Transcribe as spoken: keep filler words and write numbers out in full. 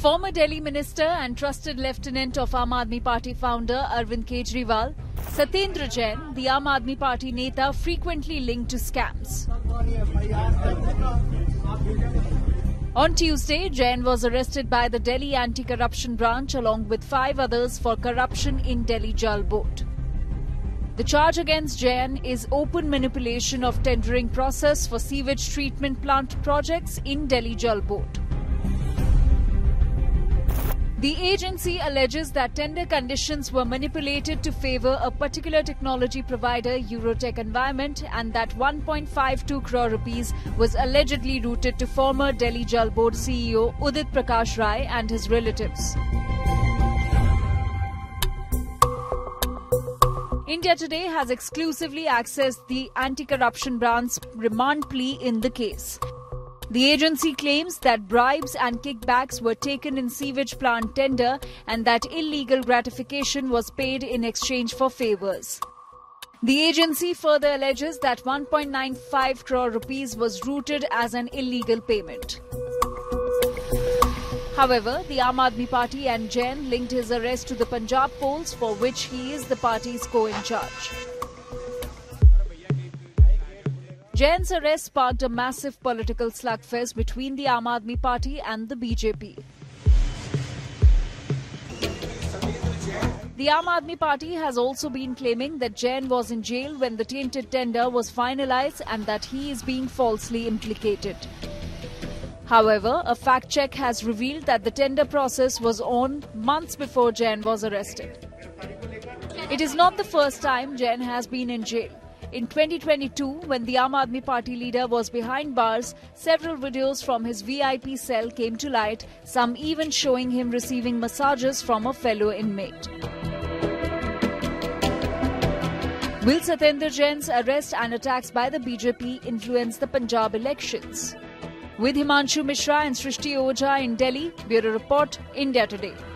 Former Delhi Minister and trusted lieutenant of Aam Aadmi Party founder Arvind Kejriwal, Satyendra Jain, the Aam Aadmi Party neta, frequently linked to scams. On Tuesday, Jain was arrested by the Delhi Anti-Corruption Branch along with five others for corruption in Delhi Jal Board. The charge against Jain is open manipulation of tendering process for sewage treatment plant projects in Delhi Jal Board. The agency alleges that tender conditions were manipulated to favour a particular technology provider, Eurotech Environment, and that one point five two crore rupees was allegedly routed to former Delhi Jal Board C E O Udit Prakash Rai and his relatives. India Today has exclusively accessed the Anti-Corruption Branch's remand plea in the case. The agency claims that bribes and kickbacks were taken in sewage plant tender and that illegal gratification was paid in exchange for favours. The agency further alleges that one point nine five crore rupees was routed as an illegal payment. However, the Aam Aadmi Party and Jain linked his arrest to the Punjab polls, for which he is the party's co-in-charge. Jain's arrest sparked a massive political slugfest between the Aam Aadmi Party and the B J P. The Aam Aadmi Party has also been claiming that Jain was in jail when the tainted tender was finalised and that he is being falsely implicated. However, a fact check has revealed that the tender process was on months before Jain was arrested. It is not the first time Jain has been in jail. In twenty twenty-two, when the Aam Aadmi Party leader was behind bars, several videos from his V I P cell came to light, some even showing him receiving massages from a fellow inmate. Will Satyendra Jain's arrest and attacks by the B J P influence the Punjab elections? With Himanshu Mishra and Srishti Ojha in Delhi, Bureau Report, India Today.